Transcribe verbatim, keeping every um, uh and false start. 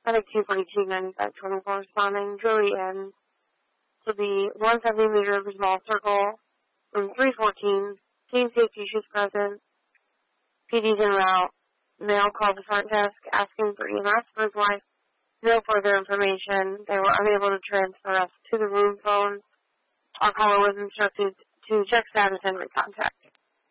Medic two forty-two ninety-five twenty-four responding. Julie in to the one seventy meter small circle, room three fourteen. Team safety issues present. P D's en route. Male called the front desk asking for E M S for his wife. No further information. They were unable to transfer us to the room phone. Our caller was instructed to check status and recontact.